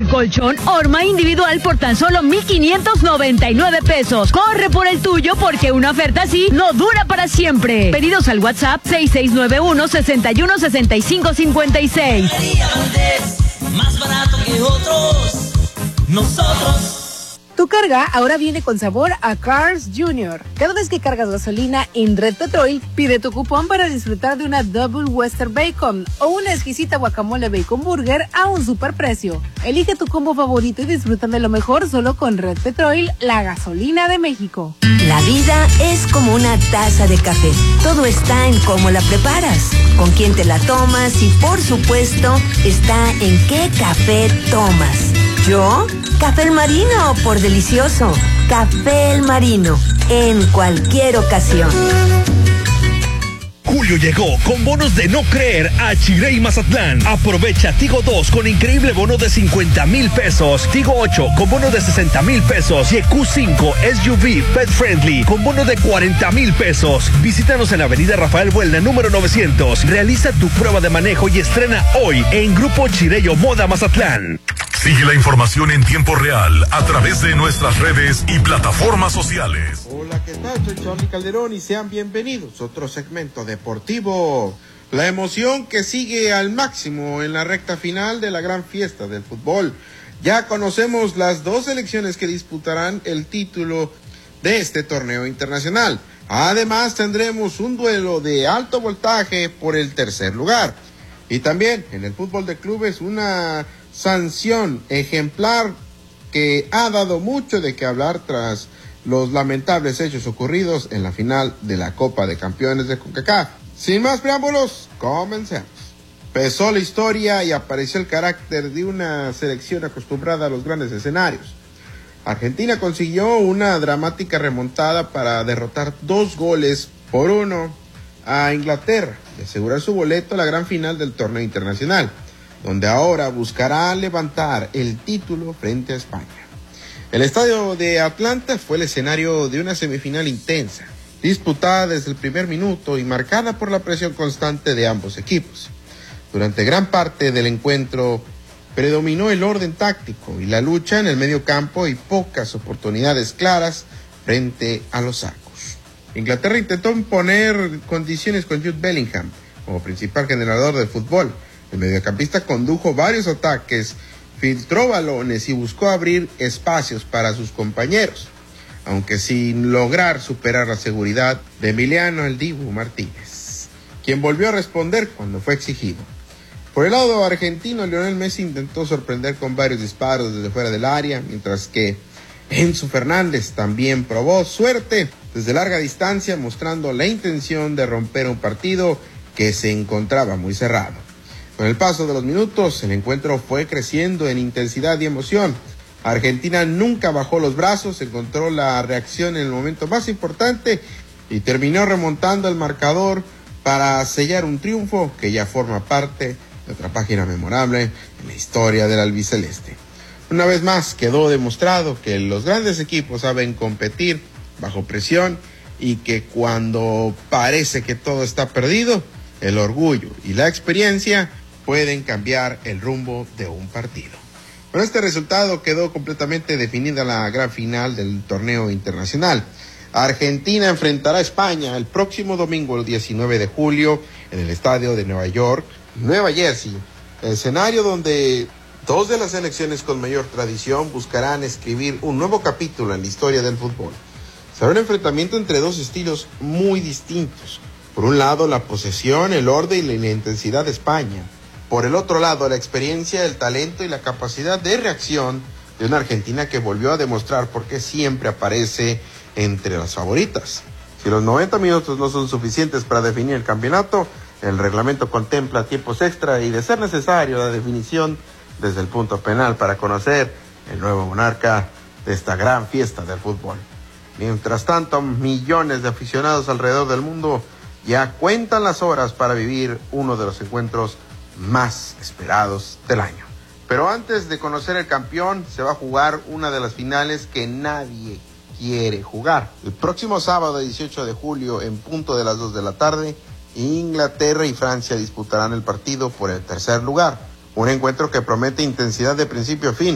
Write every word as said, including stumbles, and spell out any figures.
Colchón Orma individual por tan solo mil quinientos noventa y nueve pesos. Corre por el tuyo porque una oferta así no dura para siempre. Pedidos al WhatsApp seis seis nueve uno, seis uno seis cinco cinco seis. Más barato que otros, nosotros. Tu carga ahora viene con sabor a Cars Junior. Cada vez que cargas gasolina en Red Petrol, pide tu cupón para disfrutar de una Double Western Bacon o una exquisita guacamole bacon burger a un super precio. Elige tu combo favorito y disfruta de lo mejor solo con Red Petrol, la gasolina de México. La vida es como una taza de café. Todo está en cómo la preparas, con quién te la tomas y, por supuesto, está en qué café tomas. ¿Yo? Café El Marino, por delicioso. Café El Marino, en cualquier ocasión. Julio llegó con bonos de no creer a Chirey Mazatlán. Aprovecha Tigo dos con increíble bono de cincuenta mil pesos. Tigo ocho con bono de sesenta mil pesos. Y Q cinco S U V Pet Friendly con bono de cuarenta mil pesos. Visítanos en Avenida Rafael Buelna, número novecientos. Realiza tu prueba de manejo y estrena hoy en Grupo Chireyo Moda Mazatlán. Sigue la información en tiempo real a través de nuestras redes y plataformas sociales. Hola, ¿qué tal? Soy Charlie Calderón y sean bienvenidos a otro segmento deportivo. La emoción que sigue al máximo en la recta final de la gran fiesta del fútbol. Ya conocemos las dos selecciones que disputarán el título de este torneo internacional. Además, tendremos un duelo de alto voltaje por el tercer lugar. Y también en el fútbol de clubes una sanción ejemplar que ha dado mucho de qué hablar tras los lamentables hechos ocurridos en la final de la Copa de Campeones de CONCACAF. Sin más preámbulos, comencemos. Pesó la historia y apareció el carácter de una selección acostumbrada a los grandes escenarios. Argentina consiguió una dramática remontada para derrotar dos goles por uno a Inglaterra y asegurar su boleto a la gran final del torneo internacional, donde ahora buscará levantar el título frente a España. El estadio de Atlanta fue el escenario de una semifinal intensa, disputada desde el primer minuto y marcada por la presión constante de ambos equipos. Durante gran parte del encuentro predominó el orden táctico y la lucha en el medio campo y pocas oportunidades claras frente a los arcos. Inglaterra intentó imponer condiciones con Jude Bellingham como principal generador del fútbol. El mediocampista condujo varios ataques, filtró balones y buscó abrir espacios para sus compañeros, aunque sin lograr superar la seguridad de Emiliano El Dibu Martínez, quien volvió a responder cuando fue exigido. Por el lado argentino, Lionel Messi intentó sorprender con varios disparos desde fuera del área, mientras que Enzo Fernández también probó suerte desde larga distancia, mostrando la intención de romper un partido que se encontraba muy cerrado. Con el paso de los minutos, el encuentro fue creciendo en intensidad y emoción. Argentina nunca bajó los brazos, encontró la reacción en el momento más importante y terminó remontando el marcador para sellar un triunfo que ya forma parte de otra página memorable en la historia del albiceleste. Una vez más quedó demostrado que los grandes equipos saben competir bajo presión y que cuando parece que todo está perdido, el orgullo y la experiencia pueden cambiar el rumbo de un partido. Con este resultado quedó completamente definida la gran final del torneo internacional. Argentina enfrentará a España el próximo domingo, el diecinueve de julio, en el estadio de Nueva York, Nueva Jersey, escenario donde dos de las selecciones con mayor tradición buscarán escribir un nuevo capítulo en la historia del fútbol. Será un enfrentamiento entre dos estilos muy distintos. Por un lado, la posesión, el orden y la intensidad de España. Por el otro lado, la experiencia, el talento y la capacidad de reacción de una Argentina que volvió a demostrar por qué siempre aparece entre las favoritas. Si los noventa minutos no son suficientes para definir el campeonato, el reglamento contempla tiempos extra y, de ser necesario, la definición desde el punto penal para conocer el nuevo monarca de esta gran fiesta del fútbol. Mientras tanto, millones de aficionados alrededor del mundo ya cuentan las horas para vivir uno de los encuentros más esperados del año. Pero antes de conocer el campeón, se va a jugar una de las finales que nadie quiere jugar. El próximo sábado, dieciocho de julio, en punto de las dos de la tarde, Inglaterra y Francia disputarán el partido por el tercer lugar. Un encuentro que promete intensidad de principio a fin.